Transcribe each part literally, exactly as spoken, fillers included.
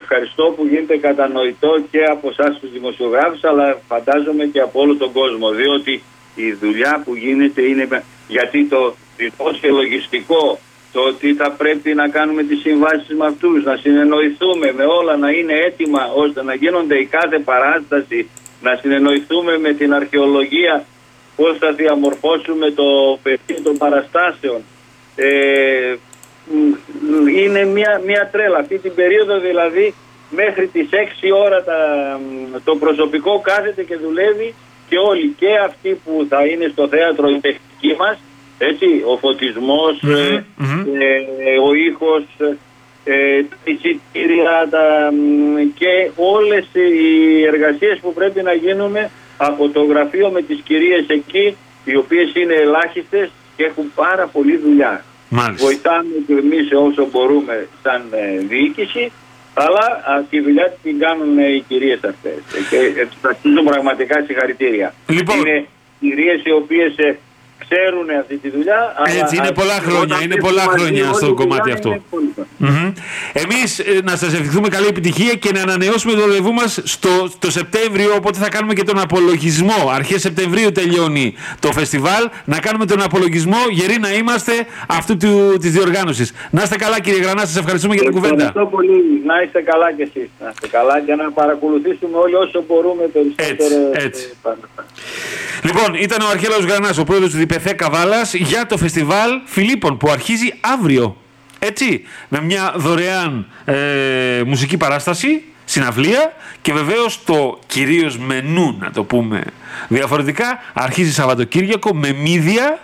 ευχαριστώ που γίνεται κατανοητό και από εσάς τους δημοσιογράφους, αλλά φαντάζομαι και από όλο τον κόσμο, διότι η δουλειά που γίνεται είναι, γιατί το δημόσιο λογιστικό, το ότι θα πρέπει να κάνουμε τις συμβάσεις με αυτούς, να συνεννοηθούμε με όλα, να είναι έτοιμα ώστε να γίνονται η κάθε παράσταση, να συνεννοηθούμε με την αρχαιολογία, πώς θα διαμορφώσουμε το πεδίο των παραστάσεων. Ε, είναι μια, μια τρέλα. Αυτή την περίοδο δηλαδή μέχρι τις έξι ώρα τα, το προσωπικό κάθεται και δουλεύει, και όλοι, και αυτοί που θα είναι στο θέατρο, η τεχνική μας, έτσι, ο φωτισμός, mm-hmm. ε, ε, ο ήχος, ε, τα εισιτήρια τα, και όλες οι εργασίες που πρέπει να γίνουν από το γραφείο με τις κυρίες εκεί, οι οποίες είναι ελάχιστες και έχουν πάρα πολλή δουλειά. Μάλιστα. Βοηθάμε και εμείς όσο μπορούμε σαν ε, διοίκηση, αλλά α, τη δουλειά την κάνουν ε, οι κυρίες αυτές. Και ε, θα στείλω πραγματικά συγχαρητήρια. Λοιπόν. Είναι κυρίες οι οποίες ε, ξέρουν αυτή τη δουλειά. Έτσι, αλλά, είναι πολλά χρόνια, είναι πολλά χρόνια στο κομμάτι αυτό. Mm-hmm. Εμείς ε, να σας ευχηθούμε καλή επιτυχία και να ανανεώσουμε το ραντεβού μας στο, το Σεπτέμβριο, οπότε θα κάνουμε και τον απολογισμό. Αρχές Σεπτεμβρίου τελειώνει το φεστιβάλ, να κάνουμε τον απολογισμό, γεροί να είμαστε αυτού του, της διοργάνωσης. Να είστε καλά, κύριε Γρανά, σας ευχαριστούμε για την κουβέντα. Ευχαριστώ πολύ, να είστε καλά κι εσείς. Να είστε καλά και να παρακολουθήσουμε όλοι όσο μπορούμε περισσότερο. Έτσι, έτσι. Λοιπόν, ήταν ο Αρχέλαος Γρανάς, ο πρόεδρος του ΔΠΘ Καβάλας, για το φεστιβάλ Φιλίππων που αρχίζει αύριο. Έτσι, με μια δωρεάν ε, μουσική παράσταση, συναυλία, και βεβαίως το κυρίως μενού, να το πούμε διαφορετικά, αρχίζει Σαββατοκύριακο με μύδια,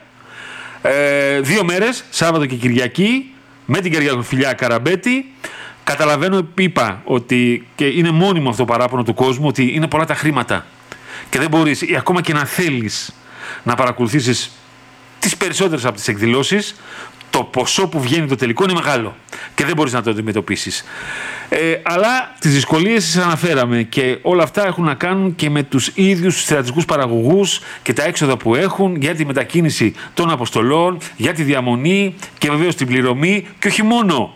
ε, δύο μέρες, Σάββατο και Κυριακή, με την Κυριακοφιλιά Καραμπέτη. Καταλαβαίνω, είπα, ότι και είναι μόνιμο αυτό το παράπονο του κόσμου, ότι είναι πολλά τα χρήματα και δεν μπορείς, ή ακόμα και να θέλεις να παρακολουθήσεις τις περισσότερες από τις εκδηλώσεις, το ποσό που βγαίνει το τελικό είναι μεγάλο και δεν μπορείς να το αντιμετωπίσεις. Ε, αλλά τις δυσκολίες τις αναφέραμε και όλα αυτά έχουν να κάνουν και με τους ίδιους τους θεατρικούς παραγωγούς και τα έξοδα που έχουν για τη μετακίνηση των αποστολών, για τη διαμονή και βεβαίως την πληρωμή, και όχι μόνο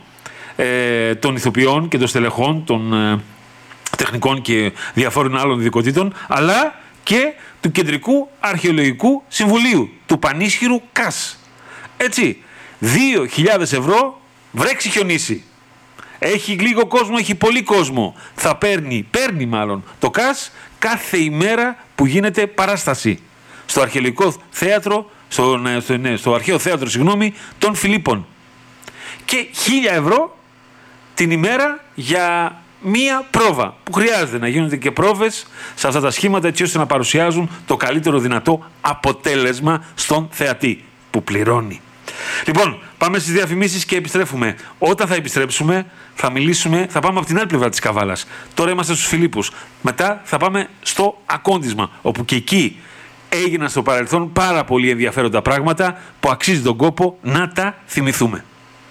ε, των ηθοποιών και των στελεχών, των ε, τεχνικών και διαφόρων άλλων ειδικοτήτων, αλλά και του Κεντρικού Αρχαιολογικού Συμβουλίου, του πανίσχυρου ΚΑΣ. Έτσι, δύο χιλιάδες ευρώ, βρέξει χιονίσει. Έχει λίγο κόσμο, έχει πολύ κόσμο. Θα παίρνει, παίρνει μάλλον το ΚΑΣ κάθε ημέρα που γίνεται παράσταση στο Αρχαιολογικό Θέατρο, στο, στο, ναι, στο Αρχαίο Θέατρο, συγγνώμη, των Φιλίππων. Και χίλια ευρώ την ημέρα για μία πρόβα, που χρειάζεται να γίνονται και πρόβες σε αυτά τα σχήματα, έτσι ώστε να παρουσιάζουν το καλύτερο δυνατό αποτέλεσμα στον θεατή που πληρώνει. Λοιπόν, πάμε στις διαφημίσεις και επιστρέφουμε. Όταν θα επιστρέψουμε, θα μιλήσουμε, θα πάμε από την άλλη πλευρά της Καβάλας. Τώρα είμαστε στους Φιλίππους. Μετά θα πάμε στο Ακόντισμα, όπου και εκεί έγιναν στο παρελθόν πάρα πολύ ενδιαφέροντα πράγματα που αξίζει τον κόπο να τα θυμηθούμε.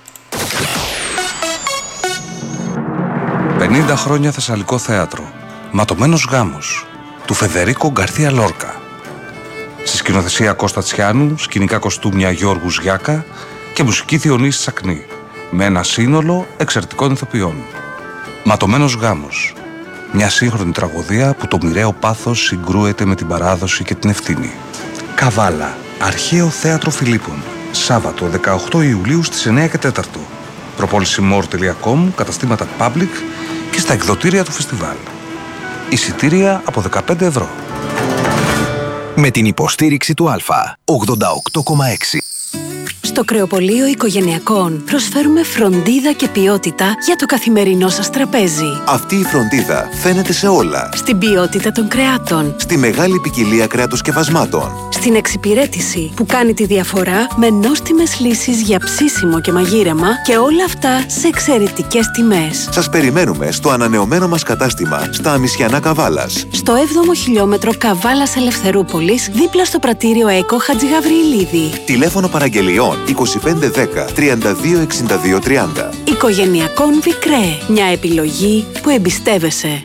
πενήντα χρόνια Θεσσαλικό θέατρο. Ματωμένος γάμος του Φεδερίκο Γκαρθία Λόρκα. Στη σκηνοθεσία Κώστα Τσιάνου, σκηνικά κοστούμια Γιώργου Γιάκα και μουσική Διονύση Σακνή, με ένα σύνολο εξαιρετικών ηθοποιών. Ματωμένος γάμος. Μια σύγχρονη τραγωδία που το μοιραίο πάθος συγκρούεται με την παράδοση και την ευθύνη. Καβάλα, Αρχαίο Θέατρο Φιλίππων. Σάββατο δεκαοκτώ Ιουλίου στις εννιά και τέσσερα. προπόληση μορ τελεία κομ, καταστήματα Public και στα εκδοτήρια του φεστιβάλ. Εισιτήρια από δεκαπέντε ευρώ. Με την υποστήριξη του Α, ογδόντα οκτώ κόμμα έξι. Στο Κρεοπωλείο Οικογενειακών προσφέρουμε φροντίδα και ποιότητα για το καθημερινό σας τραπέζι. Αυτή η φροντίδα φαίνεται σε όλα. Στην ποιότητα των κρεάτων. Στη μεγάλη ποικιλία κρεατοσκευασμάτων. Στην εξυπηρέτηση που κάνει τη διαφορά με νόστιμες λύσεις για ψήσιμο και μαγείρεμα, και όλα αυτά σε εξαιρετικές τιμές. Σας περιμένουμε στο ανανεωμένο μας κατάστημα στα Αμισιανά Καβάλας. Στο έβδομο χιλιόμετρο Καβάλας Ελευθερούπολης, δίπλα στο πρατήριο ΕΚΟ Χατζηγαβριηλίδη. Τηλέφωνο παραγγελιών είκοσι πέντε δέκα τριάντα δύο εξήντα δύο τριάντα. Οικογενειακών Βικρέ. Μια επιλογή που εμπιστεύεσαι.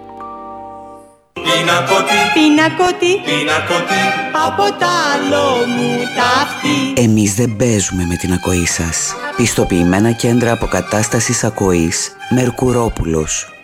Πινακότι, πινακότι, πινακότι, από τα άλλο μου ταύτη. Εμείς δεν παίζουμε με την ακοή σας. Πιστοποιημένα κέντρα αποκατάστασης ακοής Μερκουρόπουλος.